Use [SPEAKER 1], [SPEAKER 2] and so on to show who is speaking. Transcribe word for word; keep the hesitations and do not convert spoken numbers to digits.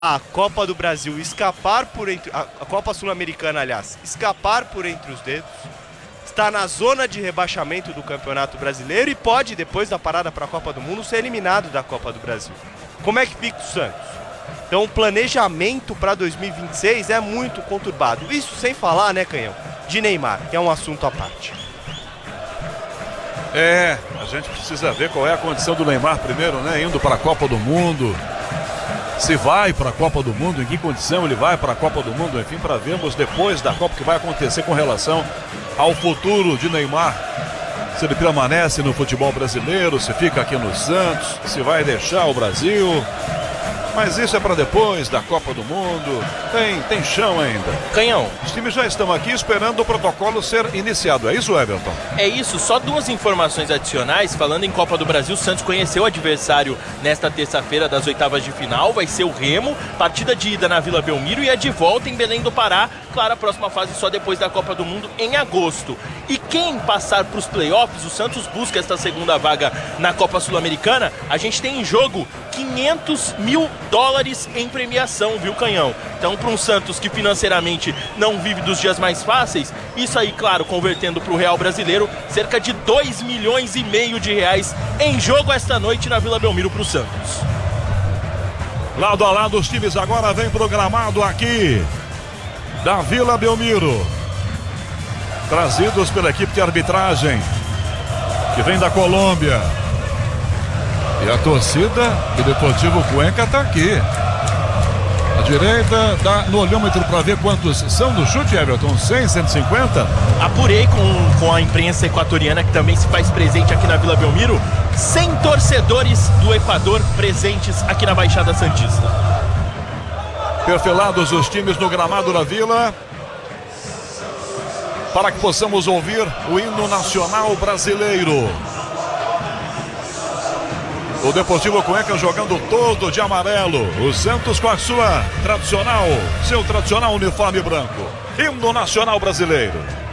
[SPEAKER 1] a Copa do Brasil escapar por entre... a Copa Sul-Americana, aliás, escapar por entre os dedos, está na zona de rebaixamento do Campeonato Brasileiro e pode, depois da parada para a Copa do Mundo, ser eliminado da Copa do Brasil. Como é que fica o Santos? Então o planejamento para dois mil e vinte e seis é muito conturbado. Isso sem falar, né, Canhão, de Neymar, que é um assunto à parte.
[SPEAKER 2] É, a gente precisa ver qual é a condição do Neymar primeiro, né? Indo para a Copa do Mundo. Se vai para a Copa do Mundo, em que condição ele vai para a Copa do Mundo, enfim, para vermos depois da Copa o que vai acontecer com relação ao futuro de Neymar. Se ele permanece no futebol brasileiro, se fica aqui no Santos, se vai deixar o Brasil. Mas isso é para depois da Copa do Mundo. Tem, tem chão ainda.
[SPEAKER 3] Canhão.
[SPEAKER 2] Os times já estão aqui esperando o protocolo ser iniciado. É isso, Everton?
[SPEAKER 3] É isso. Só duas informações adicionais. Falando em Copa do Brasil, o Santos conheceu o adversário nesta terça-feira das oitavas de final. Vai ser o Remo. Partida de ida na Vila Belmiro e a de volta em Belém do Pará. Claro, a próxima fase só depois da Copa do Mundo em agosto. E quem passar para os playoffs, o Santos busca esta segunda vaga na Copa Sul-Americana. A gente tem em jogo quinhentos mil dólares em premiação, viu, Canhão? Então, para um Santos que financeiramente não vive dos dias mais fáceis, isso aí, claro, convertendo para o real brasileiro, cerca de dois milhões e meio de reais em jogo esta noite na Vila Belmiro para o Santos.
[SPEAKER 2] Lado a lado, os times agora vem programado aqui da Vila Belmiro, trazidos pela equipe de arbitragem que vem da Colômbia. E a torcida do Deportivo Cuenca está aqui. A direita dá no olhômetro para ver quantos são do chute, Everton. cem, cento e cinquenta?
[SPEAKER 3] Apurei com, com a imprensa equatoriana que também se faz presente aqui na Vila Belmiro. cem torcedores do Equador presentes aqui na Baixada Santista.
[SPEAKER 2] Perfilados os times no gramado da Vila, para que possamos ouvir o hino nacional brasileiro. O Deportivo Cuenca jogando todo de amarelo. O Santos com a sua tradicional, seu tradicional uniforme branco. Hino nacional brasileiro.